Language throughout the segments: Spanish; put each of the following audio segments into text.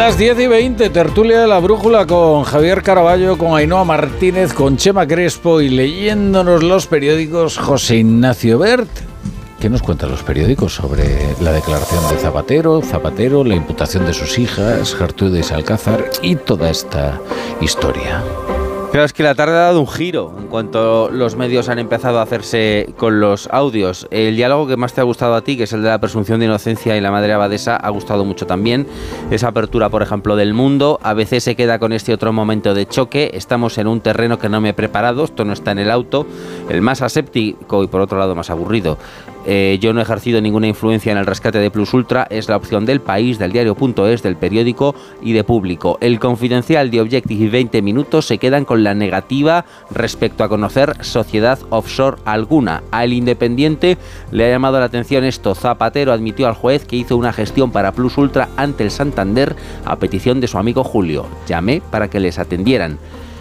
Las 10:20, tertulia de la brújula con Javier Caraballo, con Ainhoa Martínez, con Chema Crespo y leyéndonos los periódicos José Ignacio Bert. ¿Qué nos cuentan los periódicos sobre la declaración de Zapatero, la imputación de sus hijas, Gertrudis Alcázar y toda esta historia? Claro, es que la tarde ha dado un giro en cuanto los medios han empezado a hacerse con los audios. El diálogo que más te ha gustado a ti, que es el de la presunción de inocencia y la madre abadesa, ha gustado mucho también. Esa apertura, por ejemplo, del Mundo. A veces se queda con este otro momento de choque. Estamos en un terreno que no me he preparado, esto no está en el auto. El más aséptico y por otro lado más aburrido. Yo no he ejercido ninguna influencia en el rescate de Plus Ultra, es la opción del País, del diario.es, del Periódico y de Público. El Confidencial, de Objective y 20 Minutos se quedan con la negativa respecto a conocer sociedad offshore alguna. A El Independiente le ha llamado la atención esto. Zapatero admitió al juez que hizo una gestión para Plus Ultra ante el Santander a petición de su amigo Julio. Llamé para que les atendieran.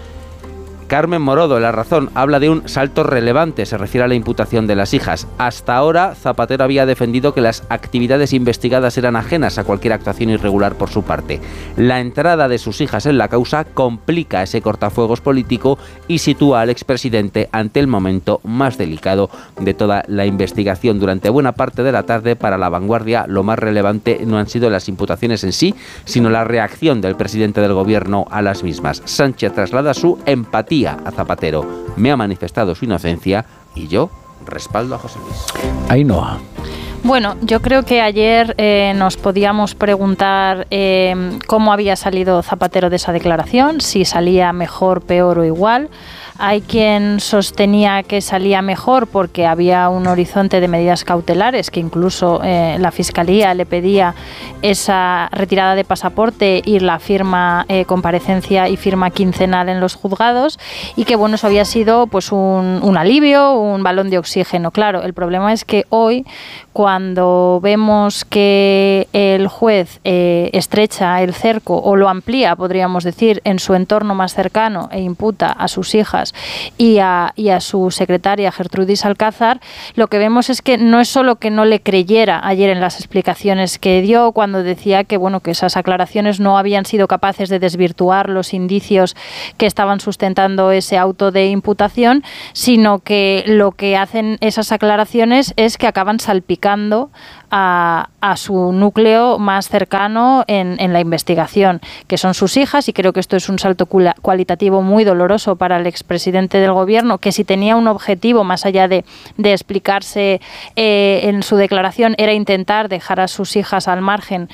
Carmen Morodo, La Razón, habla de un salto relevante, se refiere a la imputación de las hijas. Hasta ahora, Zapatero había defendido que las actividades investigadas eran ajenas a cualquier actuación irregular por su parte. La entrada de sus hijas en la causa complica ese cortafuegos político y sitúa al expresidente ante el momento más delicado de toda la investigación. Durante buena parte de la tarde, para La Vanguardia, lo más relevante no han sido las imputaciones en sí, sino la reacción del presidente del gobierno a las mismas. Sánchez traslada su empatía a Zapatero. Me ha manifestado su inocencia y yo respaldo a José Luis. Ainhoa. Bueno, yo creo que ayer nos podíamos preguntar cómo había salido Zapatero de esa declaración, si salía mejor, peor o igual. Hay quien sostenía que salía mejor porque había un horizonte de medidas cautelares, que incluso la Fiscalía le pedía esa retirada de pasaporte y la firma, comparecencia y firma quincenal en los juzgados, y que bueno, eso había sido pues un alivio, un balón de oxígeno. Claro, el problema es que hoy, cuando vemos que el juez estrecha el cerco o lo amplía, podríamos decir, en su entorno más cercano e imputa a sus hijas y a su secretaria Gertrudis Alcázar, lo que vemos es que no es solo que no le creyera ayer en las explicaciones que dio cuando decía que bueno, que esas aclaraciones no habían sido capaces de desvirtuar los indicios que estaban sustentando ese auto de imputación, sino que lo que hacen esas aclaraciones es que acaban salpicando a su núcleo más cercano en la investigación, que son sus hijas, y creo que esto es un salto cualitativo muy doloroso para el expresidente del gobierno, que si tenía un objetivo más allá de explicarse en su declaración, era intentar dejar a sus hijas al margen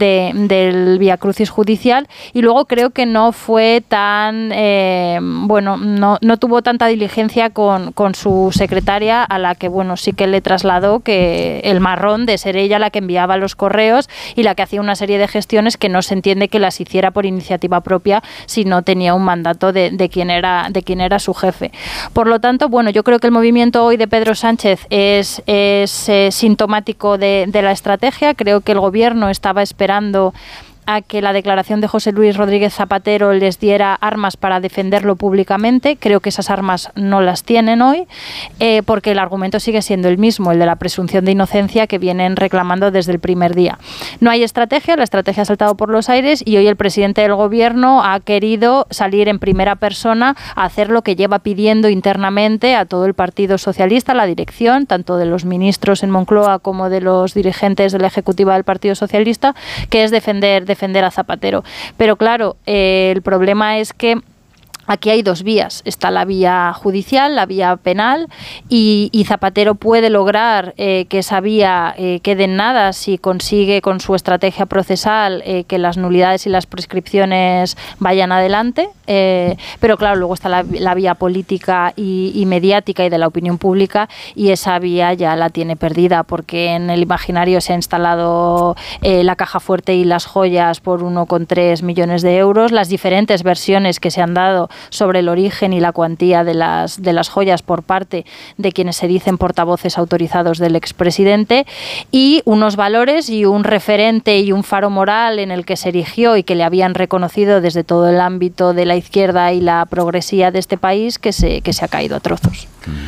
del viacrucis judicial. Y luego creo que no fue tan no tuvo tanta diligencia con su secretaria, a la que bueno, sí que le trasladó que el marrón de ser ella la que enviaba los correos y la que hacía una serie de gestiones que no se entiende que las hiciera por iniciativa propia si no tenía un mandato de quien era su jefe. Por lo tanto, bueno, yo creo que el movimiento hoy de Pedro Sánchez es sintomático de la estrategia. Creo que el gobierno estaba esperando a que la declaración de José Luis Rodríguez Zapatero les diera armas para defenderlo públicamente. Creo que esas armas no las tienen hoy, porque el argumento sigue siendo el mismo, el de la presunción de inocencia que vienen reclamando desde el primer día. No hay estrategia, la estrategia ha saltado por los aires y hoy el presidente del gobierno ha querido salir en primera persona a hacer lo que lleva pidiendo internamente a todo el Partido Socialista, la dirección, tanto de los ministros en Moncloa como de los dirigentes de la ejecutiva del Partido Socialista, que es defender a Zapatero. Pero claro, el problema es que aquí hay dos vías. Está la vía judicial, la vía penal, y Zapatero puede lograr que esa vía quede en nada si consigue con su estrategia procesal que las nulidades y las prescripciones vayan adelante. Pero claro, luego está la vía política y mediática y de la opinión pública, y esa vía ya la tiene perdida, porque en el imaginario se ha instalado la caja fuerte y las joyas por 1,3 millones de euros. Las diferentes versiones que se han dado sobre el origen y la cuantía de las joyas por parte de quienes se dicen portavoces autorizados del expresidente, y unos valores y un referente y un faro moral en el que se erigió y que le habían reconocido desde todo el ámbito de la izquierda y la progresía de este país, que se ha caído a trozos.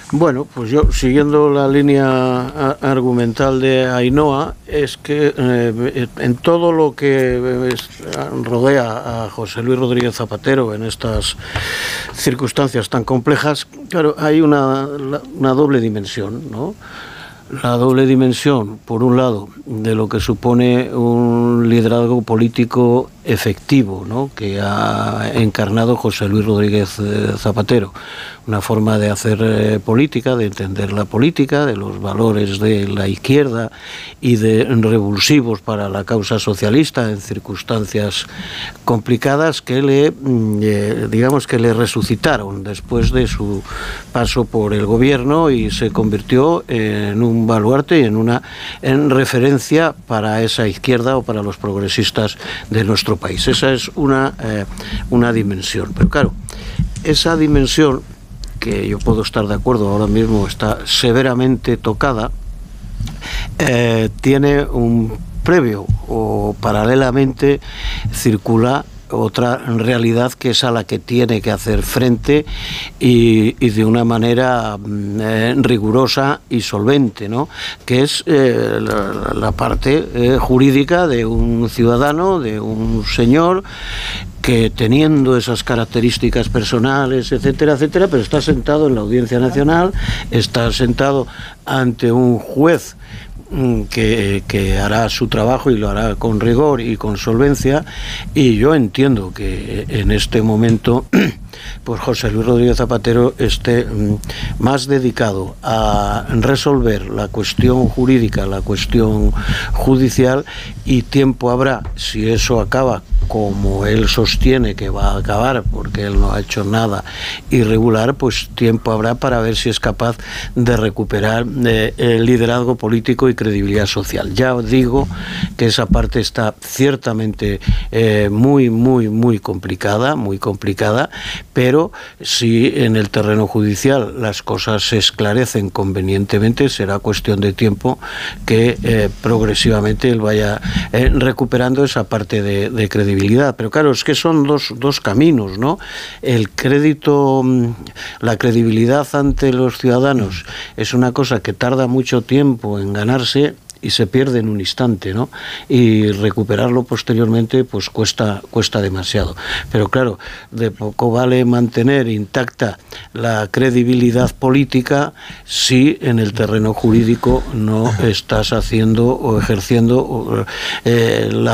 Bueno, pues yo, siguiendo la línea argumental de Ainhoa, es que en todo lo que rodea a José Luis Rodríguez Zapatero en estas circunstancias tan complejas, claro, hay una doble dimensión, ¿no? La doble dimensión, por un lado, de lo que supone un liderazgo político efectivo, ¿no?, que ha encarnado José Luis Rodríguez Zapatero. Una forma de hacer política, de entender la política, de los valores de la izquierda y de revulsivos para la causa socialista en circunstancias complicadas que le resucitaron después de su paso por el gobierno y se convirtió en un baluarte y en referencia para esa izquierda o para los progresistas de nuestro país. Esa es una dimensión. Pero claro, esa dimensión, que yo puedo estar de acuerdo, ahora mismo está severamente tocada, tiene un previo o paralelamente circula otra realidad que es a la que tiene que hacer frente y de una manera rigurosa y solvente, ¿no?, que es la parte jurídica de un ciudadano, de un señor que, teniendo esas características personales, etcétera, etcétera, pero está sentado en la Audiencia Nacional, está sentado ante un juez que hará su trabajo y lo hará con rigor y con solvencia, y yo entiendo que en este momento pues José Luis Rodríguez Zapatero esté más dedicado a resolver la cuestión jurídica, la cuestión judicial, y tiempo habrá, si eso acaba como él sostiene que va a acabar, porque él no ha hecho nada irregular, pues tiempo habrá para ver si es capaz de recuperar el liderazgo político y credibilidad social. Ya os digo que esa parte está ciertamente muy complicada, pero si en el terreno judicial las cosas se esclarecen convenientemente, será cuestión de tiempo que progresivamente él vaya recuperando esa parte de credibilidad. Pero claro, es que son dos caminos, ¿no? El crédito, la credibilidad ante los ciudadanos es una cosa que tarda mucho tiempo en ganarse y se pierde en un instante, ¿no? Y recuperarlo posteriormente pues cuesta demasiado. Pero claro, de poco vale mantener intacta la credibilidad política si en el terreno jurídico no estás haciendo o ejerciendo la